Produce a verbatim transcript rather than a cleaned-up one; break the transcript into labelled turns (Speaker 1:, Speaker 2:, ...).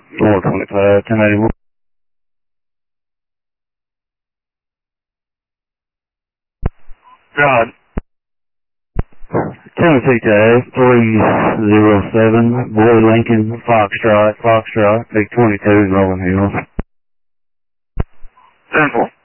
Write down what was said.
Speaker 1: four twenty-five, ten eighty-one. God. Tennessee Tag, three zero seven, Boy Lincoln, Foxtrot, Foxtrot, Big twenty-two, Rolling Hills. Central.